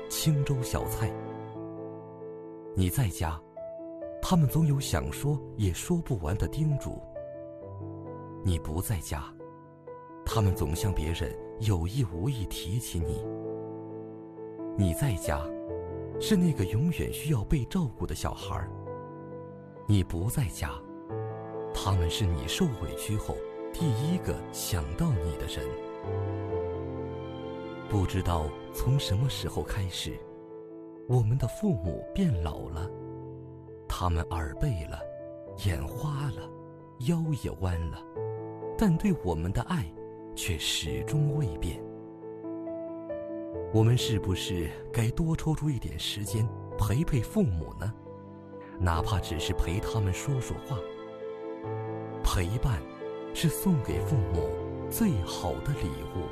清粥小菜。你在家，他们总有想说也说不完的叮嘱；你不在家，他们总向别人有意无意提起你。你在家，是那个永远需要被照顾的小孩；你不在家，他们是你受委屈后第一个想到你的人。不知道从什么时候开始，我们的父母变老了，他们耳背了，眼花了，腰也弯了，但对我们的爱却始终未变。我们是不是该多抽出一点时间陪陪父母呢？哪怕只是陪他们说说话。陪伴是送给父母最好的礼物。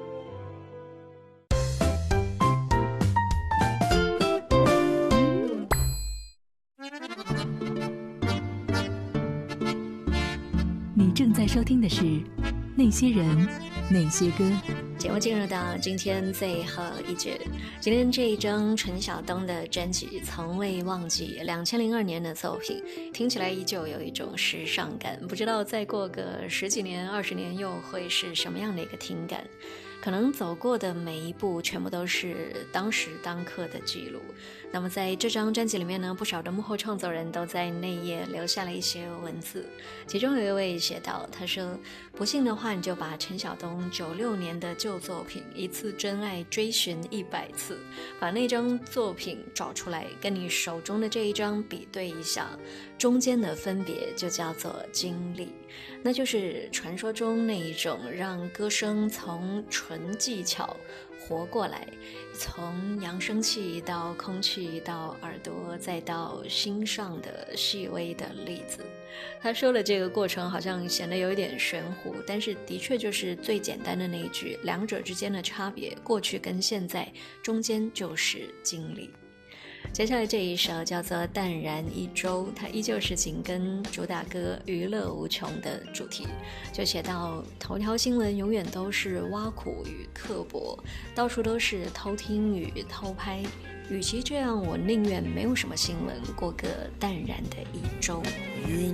你正在收听的是《那些人，那些歌》。 节目进入到今天最后一节，今天这一张陈晓东的专辑《从未忘记》，2002年的作品，听起来依旧有一种时尚感，不知道再过个10几年、20年又会是什么样的一个听感。可能走过的每一步全部都是当时当刻的记录。那么在这张专辑里面呢，不少的幕后创作人都在内页留下了一些文字，其中有一位写道，他说，不信的话你就把陈晓东96年的旧作品《一次真爱》追寻100次，把那张作品找出来跟你手中的这一张比对一下，中间的分别就叫做经历，那就是传说中那一种让歌声从纯技巧活过来，从扬声器到空气到耳朵再到心上的细微的粒子。他说的这个过程好像显得有一点玄乎，但是的确就是最简单的那一句，两者之间的差别，过去跟现在，中间就是经历。接下来这一首叫做《淡然一周》，它依旧是紧跟主打歌娱乐无穷的主题，就写到头条新闻永远都是挖苦与刻薄，到处都是偷听与偷拍，与其这样，我宁愿没有什么新闻，过个淡然的一周。